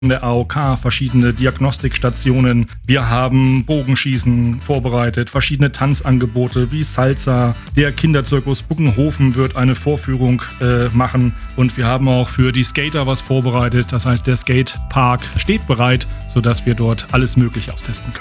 in der AOK verschiedene Diagnostikstationen. Wir haben Bogenschießen vorbereitet, verschiedene Tanzangebote wie Salsa. Der Kinderzirkus Buggenhofen wird eine Vorführung machen. Und wir haben auch für die Skater was vorbereitet. Das heißt, der Skatepark steht bereit, sodass wir dort alles Mögliche austesten können.